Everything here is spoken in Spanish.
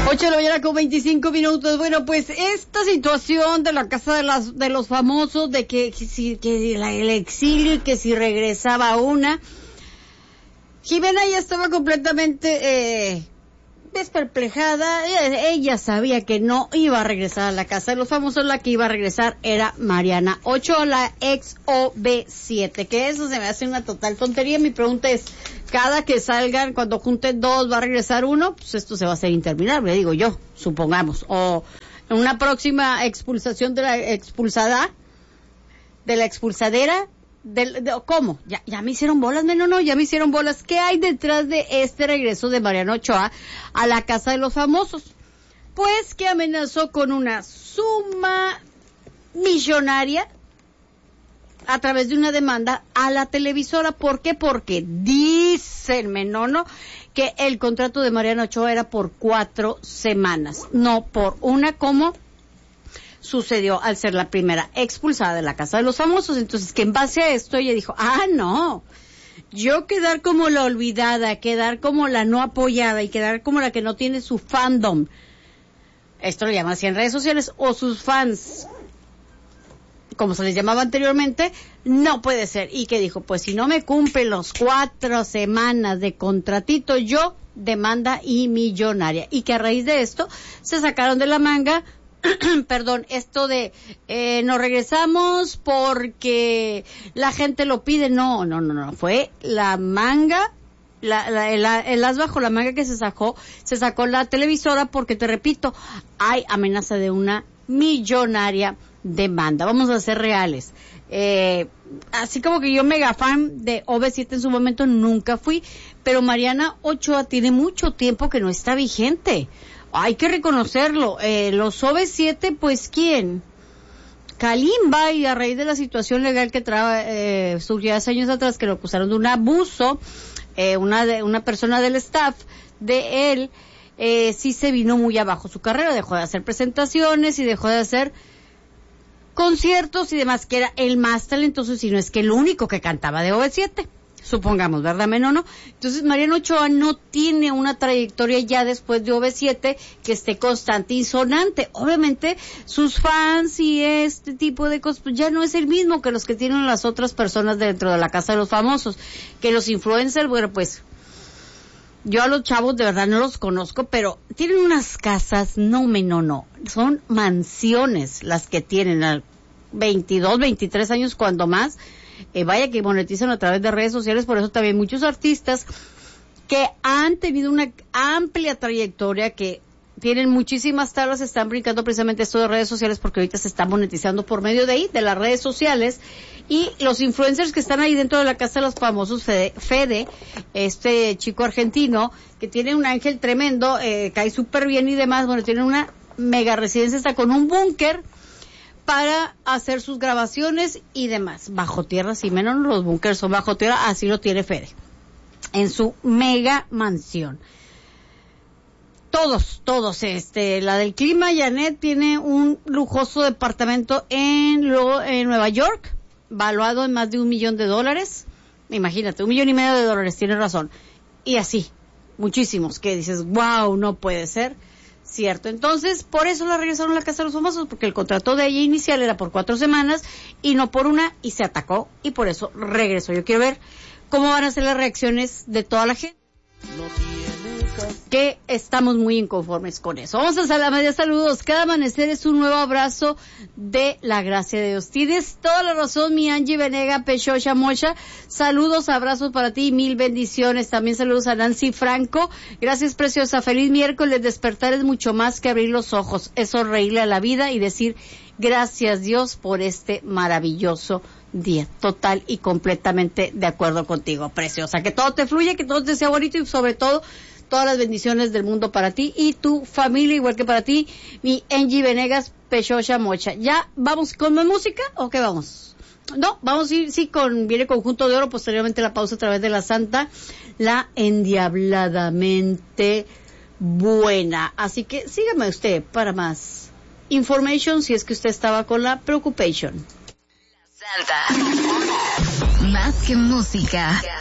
8 de la mañana con 25 minutos. Bueno, pues esta situación de la casa de los famosos, de que el exilio y que si regresaba una, Jimena ya estaba completamente desperplejada. Ella sabía que no iba a regresar a la casa de los famosos. La que iba a regresar era Mariana Ochoa, la ex OV7, que eso se me hace una total tontería. Mi pregunta es, cada que salgan, cuando junten dos, va a regresar uno, pues esto se va a hacer interminable, digo yo, supongamos. O en una próxima expulsación de la expulsadera, ¿cómo? Ya me hicieron bolas, no, ya me hicieron bolas. ¿Qué hay detrás de este regreso de Mariana Ochoa a la casa de los famosos? Pues que amenazó con una suma millonaria a través de una demanda a la televisora. ¿Por qué? Porque dicen, que el contrato de Mariana Ochoa era por 4 semanas, no por una, como sucedió al ser la primera expulsada de la casa de los famosos. Entonces, que en base a esto ella dijo, no, yo quedar como la olvidada, quedar como la no apoyada y quedar como la que no tiene su fandom, esto lo llaman así en redes sociales, o sus fans, como se les llamaba anteriormente, no puede ser. Y que dijo, pues si no me cumplen los 4 semanas de contratito, yo demanda y millonaria. Y que a raíz de esto se sacaron de la manga esto de nos regresamos porque la gente lo pide. No, fue la manga, el as bajo la manga que se sacó la televisora, porque te repito, hay amenaza de una millonaria demanda. Vamos a ser reales. Así como que yo mega fan de OV7 en su momento nunca fui, pero Mariana Ochoa tiene mucho tiempo que no está vigente. Hay que reconocerlo. Los OV7, pues, ¿quién? Kalimba, y a raíz de la situación legal que surgió hace años atrás, que lo acusaron de un abuso, una persona del staff de él, sí se vino muy abajo su carrera, dejó de hacer presentaciones y dejó de hacer conciertos y demás, que era el más talentoso, si no es que el único que cantaba de OV7. Supongamos, ¿verdad, Menono? Entonces, Mariana Ochoa no tiene una trayectoria ya después de OV7 que esté constante y sonante. Obviamente, sus fans y este tipo de cosas, pues ya no es el mismo que los que tienen las otras personas dentro de la casa de los famosos. Que los influencers, bueno, pues, yo a los chavos de verdad no los conozco, pero tienen unas casas, no, son mansiones las que tienen a 22, 23 años cuando más. Vaya que monetizan a través de redes sociales. Por eso también muchos artistas que han tenido una amplia trayectoria, que tienen muchísimas tablas, están brincando precisamente esto de redes sociales, porque ahorita se está monetizando por medio de las redes sociales. Y los influencers que están ahí dentro de la casa de los famosos, Fede, este chico argentino, que tiene un ángel tremendo, cae súper bien y demás, bueno, tiene una mega residencia, está con un búnker para hacer sus grabaciones y demás. Bajo tierra, si menos los búnkers son bajo tierra, así lo tiene Fede, en su mega mansión. Todos, la del clima, Janet, tiene un lujoso departamento en Nueva York, valuado en más de $1 millón. Imagínate, $1,5 millones, tienes razón. Y así, muchísimos, que dices, wow, no puede ser cierto. Entonces, por eso la regresaron a la casa de los famosos, porque el contrato de ella inicial era por 4 semanas y no por una, y se atacó, y por eso regresó. Yo quiero ver cómo van a ser las reacciones de toda la gente, que estamos muy inconformes con eso. Vamos a la media saludos. Cada amanecer es un nuevo abrazo de la gracia de Dios. Tienes toda la razón, mi Angie Venega Pechocha Mocha. Saludos, abrazos para ti, 1000 bendiciones. También saludos a Nancy Franco. Gracias, preciosa. Feliz miércoles. Despertar es mucho más que abrir los ojos. Es sonreírle a la vida y decir gracias, Dios, por este maravilloso día. Total y completamente de acuerdo contigo, preciosa. Que todo te fluya, que todo te sea bonito y sobre todo todas las bendiciones del mundo para ti y tu familia, igual que para ti, mi Angie Venegas Pechocha Mocha. ¿Ya vamos con más música o qué vamos? No, vamos a ir, sí, viene Conjunto de Oro, posteriormente la pausa a través de la Santa, la endiabladamente buena. Así que sígame usted para más information, si es que usted estaba con la preocupación. La Santa. Más que música.